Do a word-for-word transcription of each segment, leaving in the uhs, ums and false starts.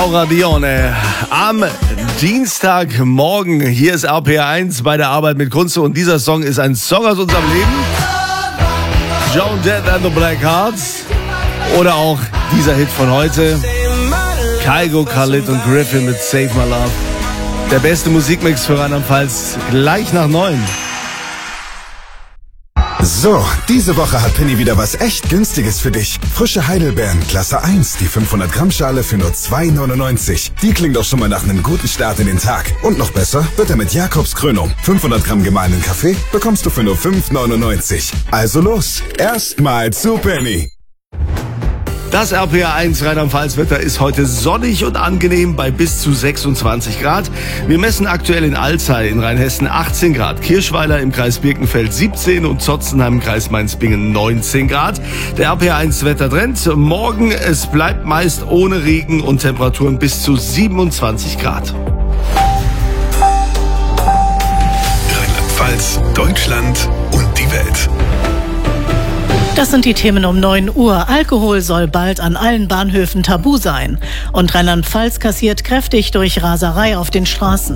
Laura Dione. Am Dienstagmorgen, hier ist R P R eins bei der Arbeit mit Kunze und dieser Song ist ein Song aus unserem Leben. Joan Jett and the Blackhearts. Oder auch dieser Hit von heute. Kygo, Khalid und Griffin mit Save My Love. Der beste Musikmix für Rheinland-Pfalz gleich nach neun. So, diese Woche hat Penny wieder was echt Günstiges für dich. Frische Heidelbeeren, Klasse eins, die fünfhundert Gramm Schale für nur zwei neunundneunzig. Die klingt doch schon mal nach einem guten Start in den Tag. Und noch besser wird er mit Jakobs Krönung. fünfhundert Gramm gemahlenen Kaffee bekommst du für nur fünf neunundneunzig. Also los, erstmal zu Penny. Das R P R eins Rheinland-Pfalz-Wetter ist heute sonnig und angenehm bei bis zu sechsundzwanzig Grad. Wir messen aktuell in Alzey in Rheinhessen achtzehn Grad, Kirschweiler im Kreis Birkenfeld siebzehn und Zotzenheim im Kreis Mainz-Bingen neunzehn Grad. Der R P R eins Wettertrend. Morgen, es bleibt meist ohne Regen und Temperaturen bis zu siebenundzwanzig Grad. Rheinland-Pfalz, Deutschland und die Welt. Das sind die Themen um neun Uhr. Alkohol soll bald an allen Bahnhöfen tabu sein. Und Rheinland-Pfalz kassiert kräftig durch Raserei auf den Straßen.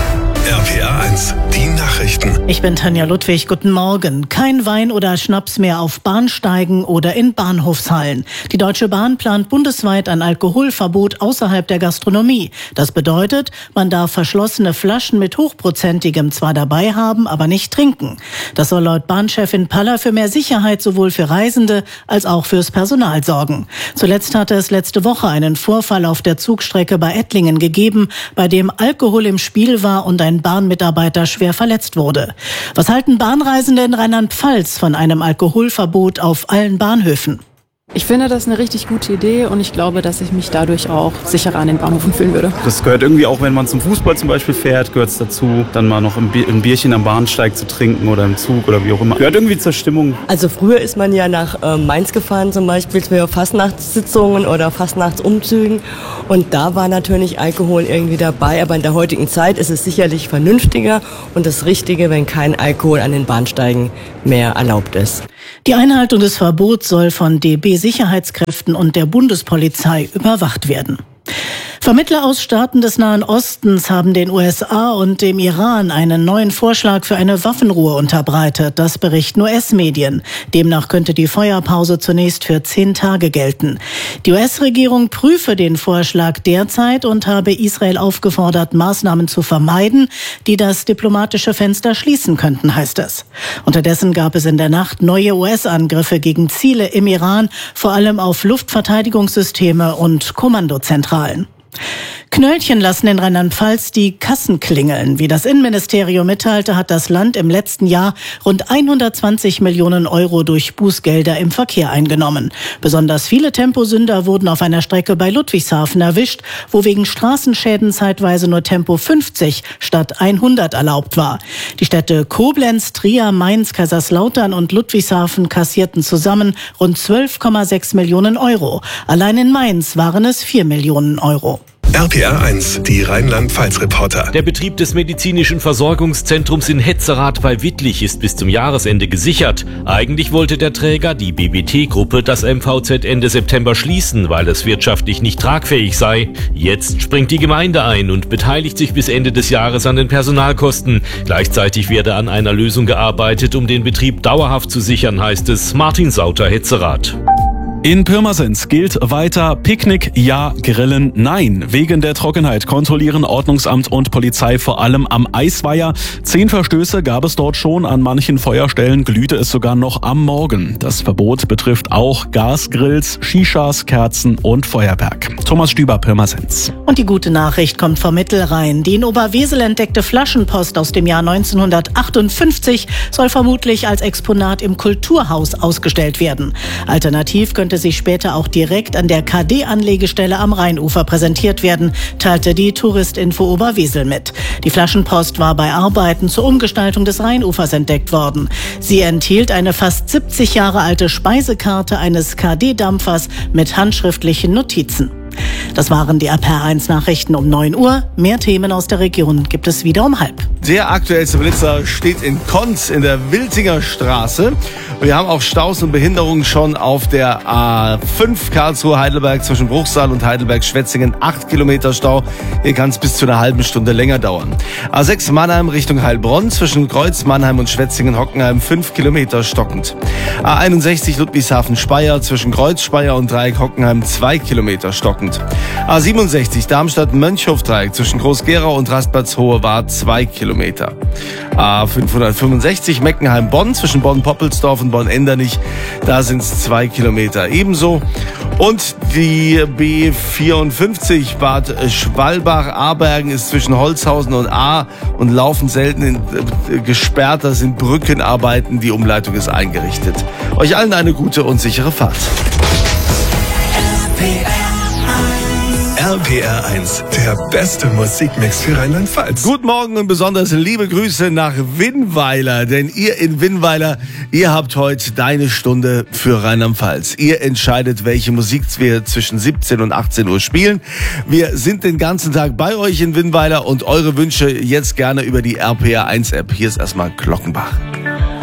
R P R eins, die Nachrichten. Ich bin Tanja Ludwig, guten Morgen. Kein Wein oder Schnaps mehr auf Bahnsteigen oder in Bahnhofshallen. Die Deutsche Bahn plant bundesweit ein Alkoholverbot außerhalb der Gastronomie. Das bedeutet, man darf verschlossene Flaschen mit hochprozentigem zwar dabei haben, aber nicht trinken. Das soll laut Bahnchefin Paller für mehr Sicherheit sowohl für Reisende als auch fürs Personal sorgen. Zuletzt hatte es letzte Woche einen Vorfall auf der Zugstrecke bei Ettlingen gegeben, bei dem Alkohol im Spiel war und ein Bahnmitarbeiter schwer verletzt wurde. Was halten Bahnreisende in Rheinland-Pfalz von einem Alkoholverbot auf allen Bahnhöfen? Ich finde das eine richtig gute Idee und ich glaube, dass ich mich dadurch auch sicherer an den Bahnhöfen fühlen würde. Das gehört irgendwie auch, wenn man zum Fußball zum Beispiel fährt, gehört es dazu, dann mal noch ein Bierchen am Bahnsteig zu trinken oder im Zug oder wie auch immer. Gehört irgendwie zur Stimmung. Also früher ist man ja nach äh, Mainz gefahren zum Beispiel für Fastnachtssitzungen oder Fastnachtsumzügen und da war natürlich Alkohol irgendwie dabei, aber in der heutigen Zeit ist es sicherlich vernünftiger und das Richtige, wenn kein Alkohol an den Bahnsteigen mehr erlaubt ist. Die Einhaltung des Verbots soll von D B-Sicherheitskräften und der Bundespolizei überwacht werden. Vermittler aus Staaten des Nahen Ostens haben den U S A und dem Iran einen neuen Vorschlag für eine Waffenruhe unterbreitet. Das berichten U S-Medien. Demnach könnte die Feuerpause zunächst für zehn Tage gelten. Die U S-Regierung prüfe den Vorschlag derzeit und habe Israel aufgefordert, Maßnahmen zu vermeiden, die das diplomatische Fenster schließen könnten, heißt es. Unterdessen gab es in der Nacht neue U S-Angriffe gegen Ziele im Iran, vor allem auf Luftverteidigungssysteme und Kommandozentralen. Knöllchen lassen in Rheinland-Pfalz die Kassen klingeln. Wie das Innenministerium mitteilte, hat das Land im letzten Jahr rund hundertzwanzig Millionen Euro durch Bußgelder im Verkehr eingenommen. Besonders viele Temposünder wurden auf einer Strecke bei Ludwigshafen erwischt, wo wegen Straßenschäden zeitweise nur Tempo fünfzig statt hundert erlaubt war. Die Städte Koblenz, Trier, Mainz, Kaiserslautern und Ludwigshafen kassierten zusammen rund zwölf Komma sechs Millionen Euro. Allein in Mainz waren es vier Millionen Euro. R P R eins, die Rheinland-Pfalz-Reporter. Der Betrieb des medizinischen Versorgungszentrums in Hetzerath bei Wittlich ist bis zum Jahresende gesichert. Eigentlich wollte der Träger, die B B T-Gruppe, das M V Z Ende September schließen, weil es wirtschaftlich nicht tragfähig sei. Jetzt springt die Gemeinde ein und beteiligt sich bis Ende des Jahres an den Personalkosten. Gleichzeitig werde an einer Lösung gearbeitet, um den Betrieb dauerhaft zu sichern, heißt es. Martin Sauter, Hetzerath. In Pirmasens gilt weiter Picknick ja, Grillen nein. Wegen der Trockenheit kontrollieren Ordnungsamt und Polizei vor allem am Eisweiher. Zehn Verstöße gab es dort schon, an manchen Feuerstellen glühte es sogar noch am Morgen. Das Verbot betrifft auch Gasgrills, Shishas, Kerzen und Feuerwerk. Thomas Stüber, Pirmasens. Und die gute Nachricht kommt vom Mittelrhein. Die in Oberwesel entdeckte Flaschenpost aus dem Jahr neunzehnhundertachtundfünfzig soll vermutlich als Exponat im Kulturhaus ausgestellt werden. Alternativ könnte sie später auch direkt an der K D-Anlegestelle am Rheinufer präsentiert werden, teilte die Touristinfo Oberwesel mit. Die Flaschenpost war bei Arbeiten zur Umgestaltung des Rheinufers entdeckt worden. Sie enthielt eine fast siebzig Jahre alte Speisekarte eines K D-Dampfers mit handschriftlichen Notizen. Das waren die R P R eins Nachrichten um neun Uhr. Mehr Themen aus der Region gibt es wieder um halb. Der aktuellste Blitzer steht in Konz in der Wiltinger Straße. Wir haben auch Staus und Behinderungen schon auf der A fünf Karlsruhe-Heidelberg zwischen Bruchsal und Heidelberg-Schwetzingen. Acht Kilometer Stau. Hier kann es bis zu einer halben Stunde länger dauern. A sechs Mannheim Richtung Heilbronn zwischen Kreuz, Mannheim und Schwetzingen-Hockenheim. Fünf Kilometer stockend. A einundsechzig Ludwigshafen-Speyer zwischen Kreuz, Speyer und Dreieck-Hockenheim. Zwei Kilometer stockend. A siebenundsechzig Darmstadt-Mönchhof-Dreieck zwischen Groß-Gerau und Rastplatz-Hohe-Wart. Zwei Kilometer. A fünfhundertfünfundsechzig Meckenheim-Bonn zwischen Bonn-Poppelsdorf und Bonn-Endernich, da sind es zwei Kilometer ebenso. Und die B vierundfünfzig Bad Schwalbach-Abergen ist zwischen Holzhausen und A und laufen selten in, äh, gesperrt. Da sind Brückenarbeiten, die Umleitung ist eingerichtet. Euch allen eine gute und sichere Fahrt. R P R eins, der beste Musikmix für Rheinland-Pfalz. Guten Morgen und besonders liebe Grüße nach Winnweiler, denn ihr in Winnweiler, ihr habt heute deine Stunde für Rheinland-Pfalz. Ihr entscheidet, welche Musik wir zwischen siebzehn und achtzehn Uhr spielen. Wir sind den ganzen Tag bei euch in Winnweiler und eure Wünsche jetzt gerne über die R P R eins App. Hier ist erstmal Glockenbach.